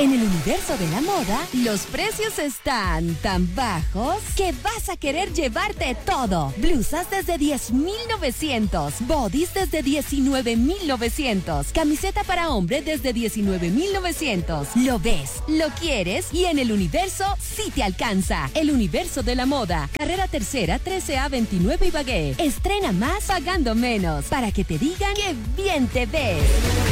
En el universo de la moda, los precios están tan bajos que vas a querer llevarte todo. Blusas desde 10,900, bodies desde 19,900, camiseta para hombre desde 19,900. Lo ves, lo quieres y en el universo sí te alcanza. El universo de la moda. Carrera Tercera, 13A 29 Ibagué. Estrena más pagando menos para que te digan que bien te ves.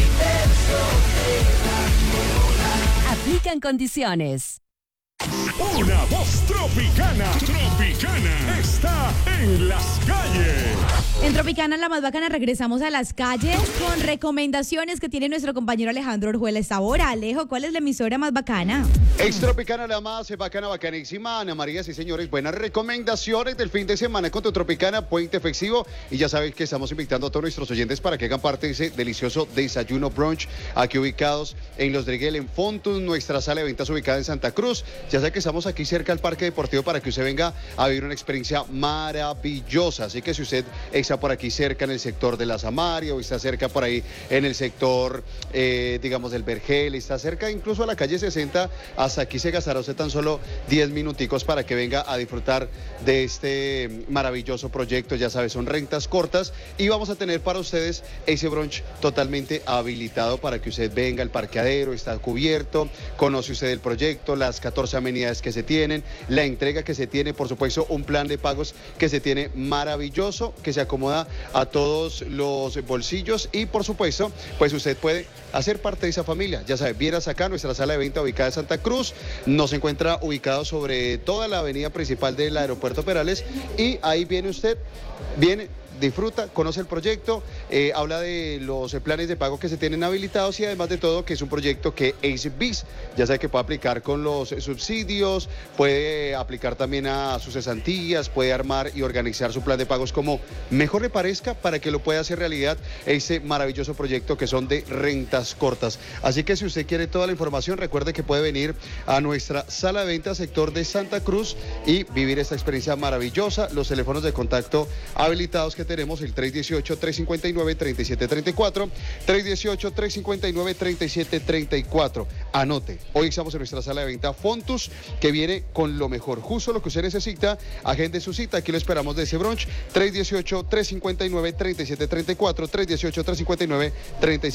Aplican condiciones. Una voz tropicana. Tropicana está en las calles. En Tropicana, la más bacana, regresamos a las calles con recomendaciones que tiene nuestro compañero Alejandro Orjuela esta hora. Alejo, ¿cuál es la emisora más bacana? Ex Tropicana, la más bacana, bacanísima. Ana María, sí señores, buenas recomendaciones del fin de semana con tu Tropicana, puente festivo. Y ya sabes que estamos invitando a todos nuestros oyentes para que hagan parte de ese delicioso desayuno brunch, aquí ubicados en Los Dreguel, en Fontus, nuestra sala de ventas ubicada en Santa Cruz. Ya sabe que estamos aquí cerca del Parque Deportivo para que usted venga a vivir una experiencia maravillosa. Así que si usted está por aquí cerca en el sector de la Samaria o está cerca por ahí en el sector, digamos, del Vergel, está cerca incluso a la calle 60, hasta aquí se gastará usted tan solo 10 minuticos para que venga a disfrutar de este maravilloso proyecto. Ya sabes, son rentas cortas y vamos a tener para ustedes ese brunch totalmente habilitado para que usted venga. El parqueadero está cubierto, conoce usted el proyecto, las 14 amenidades que se tienen, la entrega que se tiene, por supuesto, un plan de pagos que se tiene maravilloso, que se acomoda a todos los bolsillos y, por supuesto, pues usted puede hacer parte de esa familia. Ya sabe, vieras acá nuestra sala de venta ubicada en Santa Cruz, nos encuentra ubicado sobre toda la avenida principal del Aeropuerto Perales y ahí viene usted, disfruta, conoce el proyecto, habla de los planes de pago que se tienen habilitados y además de todo que es un proyecto que es BIS, ya sabe que puede aplicar con los subsidios, puede aplicar también a sus cesantías, puede armar y organizar su plan de pagos como mejor le parezca para que lo pueda hacer realidad ese maravilloso proyecto que son de rentas cortas. Así que si usted quiere toda la información, recuerde que puede venir a nuestra sala de venta sector de Santa Cruz y vivir esta experiencia maravillosa. Los teléfonos de contacto habilitados que tenemos, el 318-359-3734, 318-359-3734. Anote, hoy estamos en nuestra sala de venta Fontus, que viene con lo mejor, justo lo que usted necesita. Agende su cita, aquí lo esperamos de ese brunch, 318-359-3734,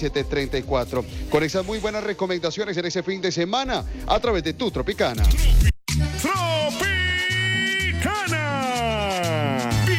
318-359-3734. Con esas muy buenas recomendaciones en ese fin de semana, a través de tu Tropicana.